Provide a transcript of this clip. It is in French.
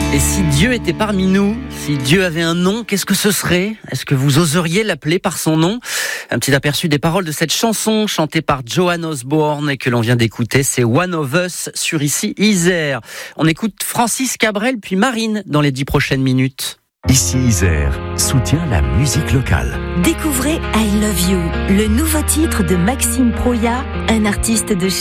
Et si Dieu était parmi nous, si Dieu avait un nom, qu'est-ce que ce serait ? Est-ce que vous oseriez l'appeler par son nom ? Un petit aperçu des paroles de cette chanson chantée par Joan Osborne et que l'on vient d'écouter, c'est One of Us sur ici Isère. On écoute Francis Cabrel puis Marine dans les 10 prochaines minutes. Ici Isère soutient la musique locale. Découvrez I Love You, le nouveau titre de Maxime Proya, un artiste de